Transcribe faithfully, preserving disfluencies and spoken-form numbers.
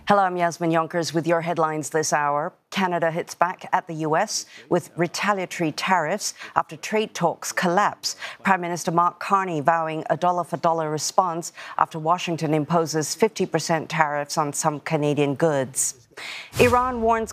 Hello, I'm Yasmin Yonkers with your headlines this hour. Canada hits back at the U S with retaliatory tariffs after trade talks collapse. Prime Minister Mark Carney vowing a dollar-for-dollar response after Washington imposes fifty percent tariffs on some Canadian goods. Iran warns